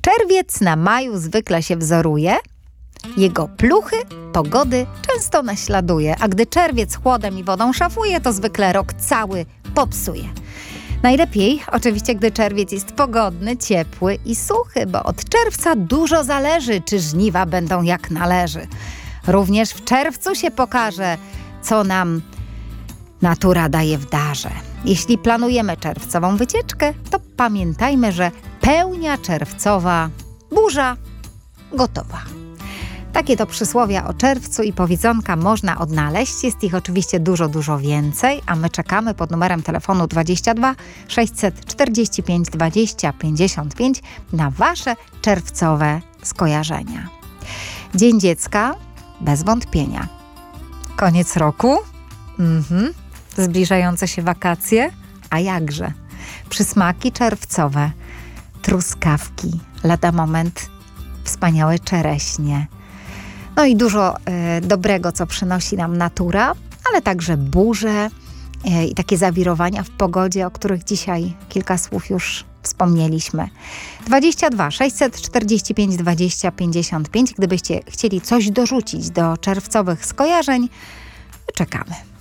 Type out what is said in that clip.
Czerwiec na maju zwykle się wzoruje. Jego pluchy pogody często naśladuje, a gdy czerwiec chłodem i wodą szafuje, to zwykle rok cały popsuje. Najlepiej oczywiście, gdy czerwiec jest pogodny, ciepły i suchy, bo od czerwca dużo zależy, czy żniwa będą jak należy. Również w czerwcu się pokaże, co nam natura daje w darze. Jeśli planujemy czerwcową wycieczkę, to pamiętajmy, że pełnia czerwcowa, burza gotowa. Takie to przysłowia o czerwcu i powiedzonka można odnaleźć. Jest ich oczywiście dużo więcej, a my czekamy pod numerem telefonu 22 645 20 55 na Wasze czerwcowe skojarzenia. Dzień Dziecka? Bez wątpienia. Koniec roku? Zbliżające się wakacje? A jakże? Przysmaki czerwcowe, truskawki, lada moment wspaniałe czereśnie. No i dużo dobrego, co przynosi nam natura, ale także burze i takie zawirowania w pogodzie, o których dzisiaj kilka słów już wspomnieliśmy. 22 645 20 55, gdybyście chcieli coś dorzucić do czerwcowych skojarzeń, czekamy.